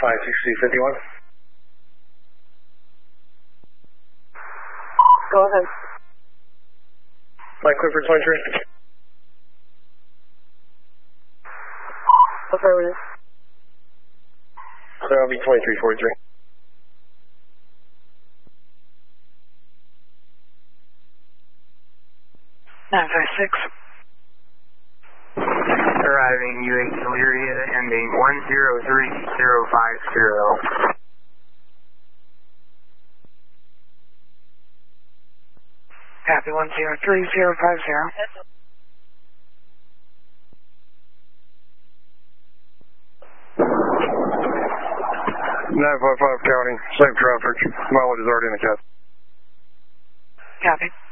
56051. Go ahead. Mike Clifford 23. Affirmative. So I'll be 2343. Arriving UH Elyria ending 103050. Copy 103050. 955 County, same traffic. Mileage is already in the cat. Copy.